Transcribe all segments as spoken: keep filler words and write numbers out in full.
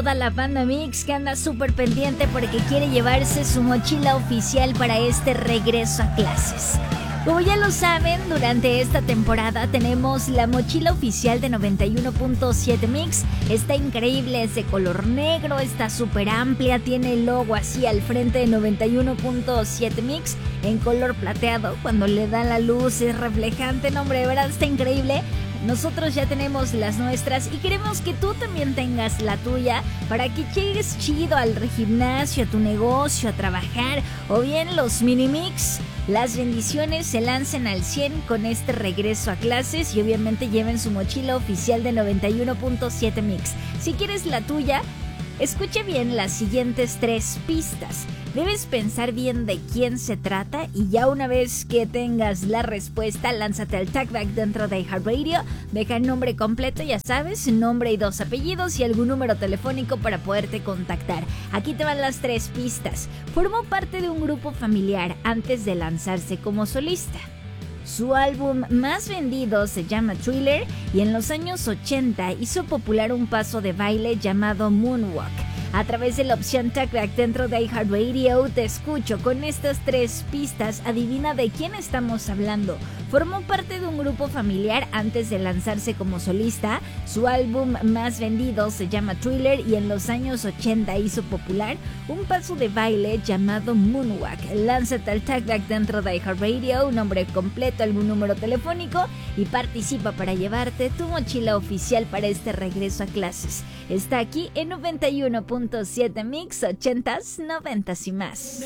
Toda la banda Mix que anda súper pendiente porque quiere llevarse su mochila oficial para este regreso a clases. Como ya lo saben, durante esta temporada tenemos la mochila oficial de noventa y uno punto siete Mix. Está increíble, es de color negro, está súper amplia, tiene el logo así al frente de noventa y uno punto siete Mix en color plateado. Cuando le da la luz es reflejante, no hombre, de verdad está increíble. Nosotros ya tenemos las nuestras y queremos que tú también tengas la tuya para que llegues chido al gimnasio, a tu negocio, a trabajar, o bien los mini mix. Las bendiciones se lancen al cien con este regreso a clases y obviamente lleven su mochila oficial de noventa y uno punto siete Mix. Si quieres la tuya, escuche bien las siguientes tres pistas. Debes pensar bien de quién se trata y ya una vez que tengas la respuesta, lánzate al tagback dentro de iHeartRadio, deja el nombre completo, ya sabes, nombre y dos apellidos y algún número telefónico para poderte contactar. Aquí te van las tres pistas. Formó parte de un grupo familiar antes de lanzarse como solista. Su álbum más vendido se llama Thriller y en los años ochenta hizo popular un paso de baile llamado Moonwalk. A través de la opción Talkback dentro de iHeartRadio te escucho. Con estas tres pistas, adivina de quién estamos hablando. Formó parte de un grupo familiar antes de lanzarse como solista. Su álbum más vendido se llama Thriller y en los años ochenta hizo popular un paso de baile llamado Moonwalk. Lánzate al Talkback dentro de iHeartRadio, un nombre completo, algún número telefónico y participa para llevarte tu mochila oficial para este regreso a clases. Está aquí en noventa y uno punto siete Mix, ochentas, noventas y más.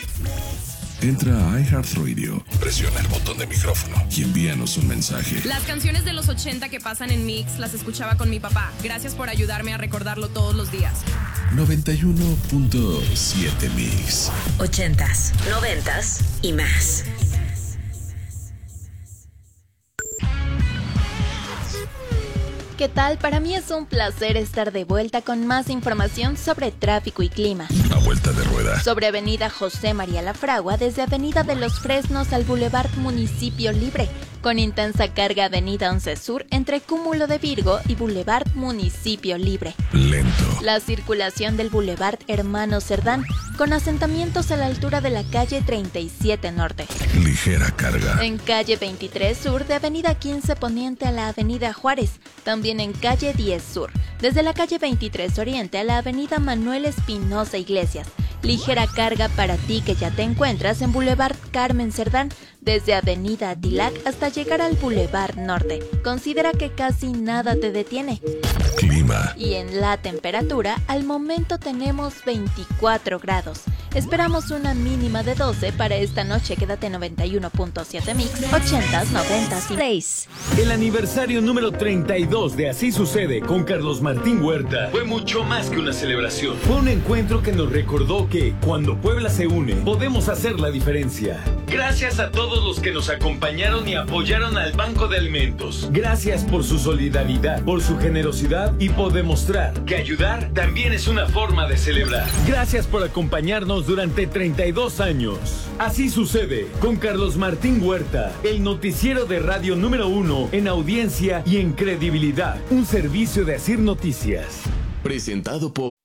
Entra a iHeartRadio, presiona el botón de micrófono y envíanos un mensaje. Las canciones de los ochenta que pasan en Mix las escuchaba con mi papá. Gracias por ayudarme a recordarlo todos los días. noventa y uno punto siete Mix. Ochentas, noventas y más. ¿Qué tal? Para mí es un placer estar de vuelta con más información sobre tráfico y clima. A vuelta de rueda. Sobre Avenida José María Lafragua, desde Avenida de los Fresnos al Boulevard Municipio Libre. Con intensa carga Avenida once Sur entre Cúmulo de Virgo y Boulevard Municipio Libre. Lento. La circulación del Boulevard Hermano Cerdán, con asentamientos a la altura de la calle treinta y siete Norte. Ligera carga. En calle veintitrés Sur de Avenida quince Poniente a la Avenida Juárez. También en calle diez Sur, desde la calle veintitrés Oriente a la Avenida Manuel Espinosa Iglesias. Ligera carga para ti que ya te encuentras en Boulevard Carmen Cerdán, desde Avenida Atilac hasta llegar al Boulevard Norte. Considera que casi nada te detiene. Clima. Y en la temperatura, al momento tenemos veinticuatro grados. Esperamos una mínima de doce para esta noche. Quédate en noventa y uno punto siete Mix, ochentas, noventas y seis. El aniversario número treinta y dos de Así Sucede con Carlos Martín Huerta fue mucho más que una celebración. Fue un encuentro que nos recordó que cuando Puebla se une, podemos hacer la diferencia. Gracias a todos los que nos acompañaron y apoyaron al Banco de Alimentos. Gracias por su solidaridad, por su generosidad y por demostrar que ayudar también es una forma de celebrar. Gracias por acompañarnos durante treinta y dos años. Así Sucede con Carlos Martín Huerta, el noticiero de radio número uno en audiencia y en credibilidad. Un servicio de Asir Noticias. Presentado por